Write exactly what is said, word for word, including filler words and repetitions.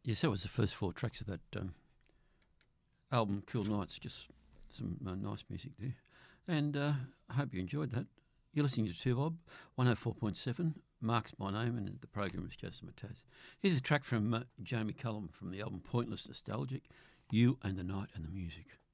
Yes, that was the first four tracks of that um, album, Cool Nights. Just some uh, nice music there. And uh, I hope you enjoyed that. You're listening to two Bob, one oh four point seven. Mark's my name, and the program is Jason Mataz. Here's a track from uh, Jamie Cullum from the album Pointless Nostalgic, You and the Night and the Music.